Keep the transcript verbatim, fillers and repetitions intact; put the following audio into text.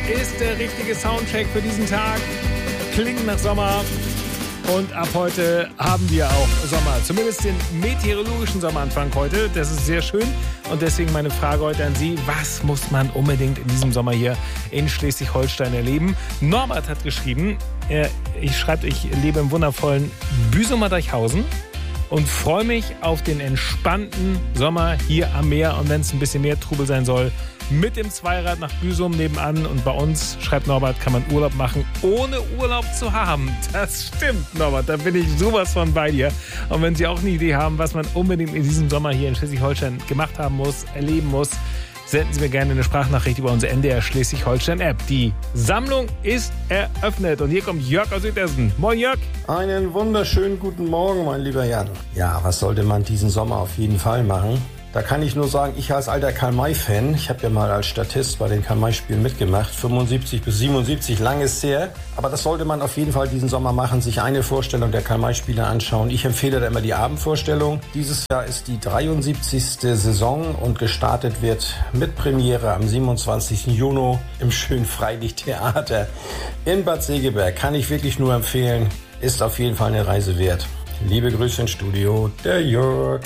ist der richtige Soundtrack für diesen Tag. Klingt nach Sommer. Und ab heute haben wir auch Sommer. Zumindest den meteorologischen Sommeranfang heute. Das ist sehr schön. Und deswegen meine Frage heute an Sie. Was muss man unbedingt in diesem Sommer hier in Schleswig-Holstein erleben? Norbert hat geschrieben, er, ich schreibe, ich lebe im wundervollen Büsumer Deichhausen und freue mich auf den entspannten Sommer hier am Meer. Und wenn es ein bisschen mehr Trubel sein soll, mit dem Zweirad nach Büsum nebenan. Und bei uns, schreibt Norbert, kann man Urlaub machen, ohne Urlaub zu haben. Das stimmt, Norbert, da bin ich sowas von bei dir. Und wenn Sie auch eine Idee haben, was man unbedingt in diesem Sommer hier in Schleswig-Holstein gemacht haben muss, erleben muss, senden Sie mir gerne eine Sprachnachricht über unsere N D R Schleswig-Holstein-App. Die Sammlung ist eröffnet. Und hier kommt Jörg aus Südessen. Moin, Jörg. Einen wunderschönen guten Morgen, mein lieber Jan. Ja, was sollte man diesen Sommer auf jeden Fall machen? Da kann ich nur sagen, ich als alter Karl-May-Fan, ich habe ja mal als Statist bei den Karl-May-Spielen mitgemacht, fünfundsiebzig bis siebenundsiebzig, lang ist her. Aber das sollte man auf jeden Fall diesen Sommer machen, sich eine Vorstellung der Karl-May-Spiele anschauen. Ich empfehle da immer die Abendvorstellung. Dieses Jahr ist die dreiundsiebzigste Saison und gestartet wird mit Premiere am siebenundzwanzigsten Juni im schönen Freilichttheater in Bad Segeberg. Kann ich wirklich nur empfehlen, ist auf jeden Fall eine Reise wert. Liebe Grüße ins Studio, der Jörg.